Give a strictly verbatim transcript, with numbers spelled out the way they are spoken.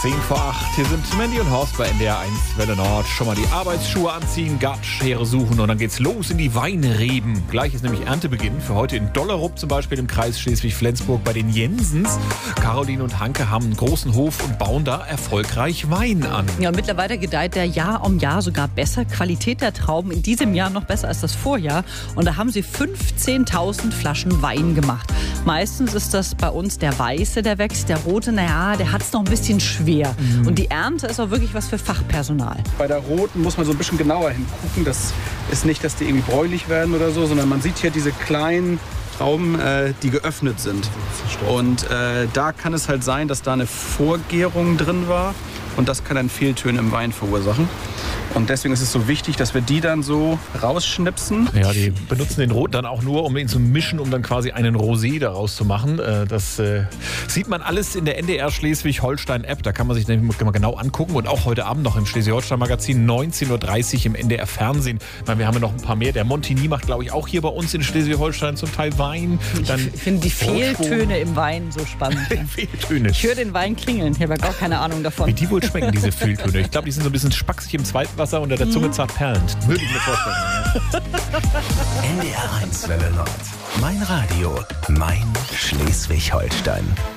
zehn vor acht. Hier sind Mandy und Horst bei N D R eins Welle Nord. Schon mal die Arbeitsschuhe anziehen, Gartenschere suchen und dann geht's los in die Weinreben. Gleich ist nämlich Erntebeginn. Für heute in Dollerup zum Beispiel im Kreis Schleswig-Flensburg bei den Jensens. Caroline und Hanke haben einen großen Hof und bauen da erfolgreich Wein an. Ja, und mittlerweile gedeiht der Jahr um Jahr sogar besser. Qualität der Trauben in diesem Jahr noch besser als das Vorjahr. Und da haben sie fünfzehntausend Flaschen Wein gemacht. Meistens ist das bei uns der Weiße, der wächst. Der Rote, naja, der hat es noch ein bisschen schwer. Mhm. Und die Ernte ist auch wirklich was für Fachpersonal. Bei der Roten muss man so ein bisschen genauer hingucken. Das ist nicht, dass die irgendwie bräunlich werden oder so, sondern man sieht hier diese kleinen Trauben, äh, die geöffnet sind. Und äh, da kann es halt sein, dass da eine Vorgärung drin war. Und das kann dann Fehltöne im Wein verursachen. Und deswegen ist es so wichtig, dass wir die dann so rausschnipsen. Ja, die benutzen den Rot dann auch nur, um ihn zu mischen, um dann quasi einen Rosé daraus zu machen. Das äh, sieht man alles in der N D R Schleswig-Holstein-App. Da kann man sich nämlich mal genau angucken. Und auch heute Abend noch im Schleswig-Holstein-Magazin neunzehn Uhr dreißig im N D R-Fernsehen. Ich meine, wir haben ja noch ein paar mehr. Der Montigny macht, glaube ich, auch hier bei uns in Schleswig-Holstein zum Teil Wein. Dann ich finde die Fehltöne im Wein so spannend. Fehltöne. Ich höre den Wein klingeln. Ich habe ja gar keine Ahnung davon. Wie die wohl schmecken, diese Fehltöne. Ich glaube, die sind so ein bisschen spacksig im Zweitwasser unter der Zunge zart perlend. Würde ich mir vorstellen. Ja. N D R eins Welle Nord. Mein Radio, mein Schleswig-Holstein.